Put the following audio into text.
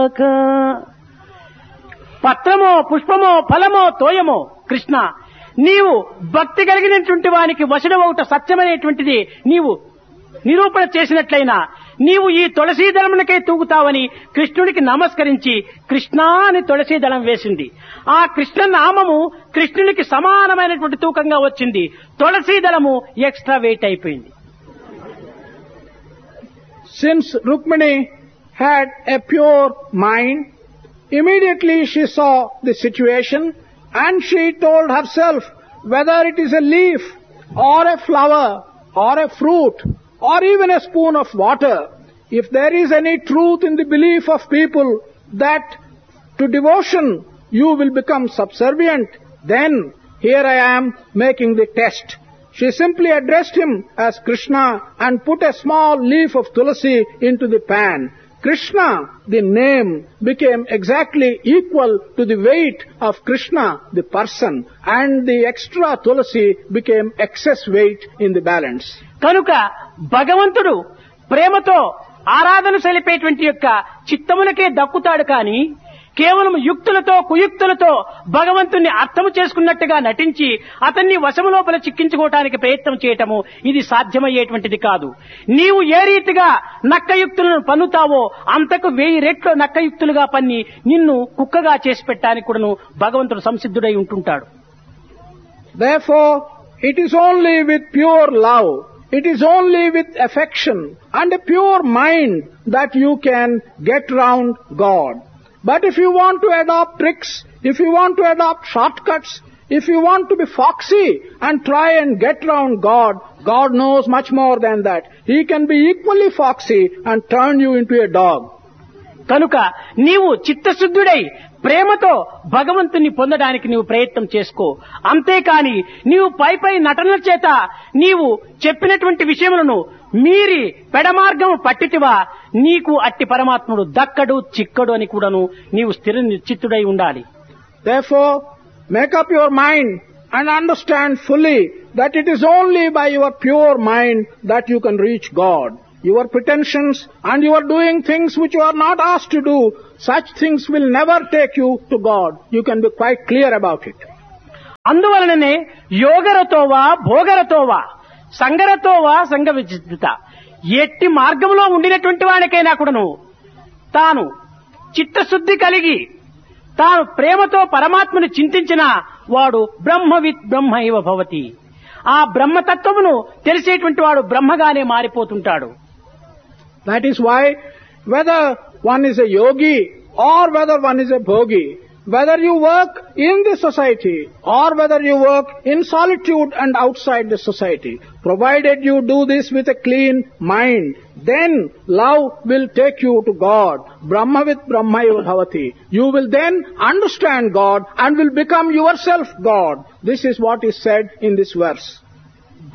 పత్రమో పుష్పమో ఫలమో తోయమో కృష్ణ నీవు భక్తి కలిగినటువంటి వానికి వశుడవవుట సత్యమనేటువంటిది నీవు నిరూపణ చేసినట్లయినా నీవు ఈ తులసీదళమునకే తూగుతావని కృష్ణుడికి నమస్కరించి కృష్ణ అని తులసీదళం వేసింది. ఆ కృష్ణ నామము కృష్ణునికి సమానమైనటువంటి తూకంగా వచ్చింది. తులసీదళము ఎక్స్ట్రా వెయిట్ అయిపోయింది. Since Rukmini had a pure mind, immediately she saw the situation and she told herself whether it is a leaf or a flower or a fruit or even a spoon of water, if there is any truth in the belief of people that to devotion you will become subservient, then here I am making the test. She simply addressed him as Krishna and put a small leaf of tulasi into the pan. Krishna, the name, became exactly equal to the weight of Krishna, the person, and the extra tulasi became excess weight in the balance. కనుక భగవంతుడు ప్రేమతో ఆరాధన సలిపేటువంటి యొక్క చిత్తములకే దక్కుతాడు కానీ కేవలం యుక్తులతో కుయుక్తులతో భగవంతుణ్ణి అర్థం చేసుకున్నట్టుగా నటించి అతన్ని వశములోపల చిక్కించుకోవటానికి ప్రయత్నం చేయటము ఇది సాధ్యమయ్యేటువంటిది కాదు. నీవు ఏ రీతిగా నక్కయుక్తులను పన్నుతావో అంతకు 1000 రెట్లు నక్కయుక్తులుగా పన్ని నిన్ను కుక్కగా చేసి పెట్టడానికి కూడాను భగవంతుడు సంసిద్ధుడై ఉంటుంటాడు. Therefore, it is only with pure love, it is only with affection and a pure mind that you can get round God. But if you want to adopt tricks, if you want to adopt shortcuts, if you want to be foxy and try and get round God, God knows much more than that. He can be equally foxy and turn you into a dog. కనుక నీవు చిత్తశుద్ధుడై ప్రేమతో భగవంతుని పొందడానికి నీవు ప్రయత్నం చేసుకో. అంతేకాని నీవు పై నటనల చేత నీవు చెప్పినటువంటి విషయములను మీరి పెడమార్గము పట్టితివా నీకు అట్టి పరమాత్ముడు దక్కడు చిక్కడు అని కూడాను నీవు స్థిర నిశ్చితుడై ఉండాలి. Therefore, make up your mind and understand fully that it is only by your pure mind that you can reach God. Your pretensions and you are doing things which you are not asked to do, such things will never take you to God. You can be quite clear about it. అందువలననే యోగరతోవా భోగరతోవా సంగరతోవా సంగ విచిత్త ఎట్టి మార్గంలో ఉండినటువంటి వాడికైనా కూడాను తాను చిత్తశుద్ధి కలిగి తాను ప్రేమతో పరమాత్మను చింతించిన వాడు బ్రహ్మవిత్ బ్రహ్మైవ భవతి. ఆ బ్రహ్మతత్వమును తెలిసేటువంటి వాడు బ్రహ్మగానే మారిపోతుంటాడు. That is why whether one is a yogi or whether one is a bhogi, whether you work in the society or whether you work in solitude and outside the society, provided you do this with a clean mind, then love will take you to God. Brahmavit Brahmaiva Bhavati. You will then understand God and will become yourself God. This is what is said in this verse.